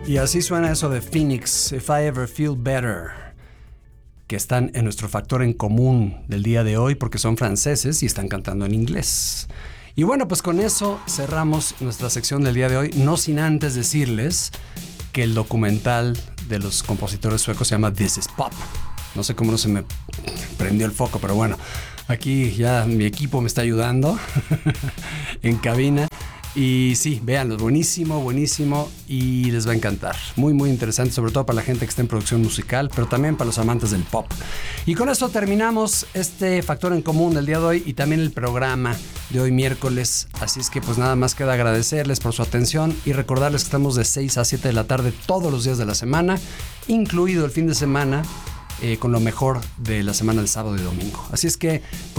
Y así suena eso de Phoenix, If I Ever Feel Better, que están en nuestro factor en común del día de hoy porque son franceses y están cantando en inglés. Y bueno, pues con eso cerramos nuestra sección del día de hoy, no sin antes decirles que el documental de los compositores suecos se llama This Is Pop. No sé cómo no se me prendió el foco, pero bueno, aquí ya mi equipo me está ayudando en cabina. Y sí, véanlo, buenísimo, buenísimo y les va a encantar. Muy, muy interesante, sobre todo para la gente que está en producción musical, pero también para los amantes del pop. Y con esto terminamos este factor en común del día de hoy y también el programa de hoy miércoles. Así es que pues nada más queda agradecerles por su atención y recordarles que estamos de 6 a 7 de la tarde todos los días de la semana, incluido el fin de semana, con lo mejor de la semana del sábado y domingo. Así es que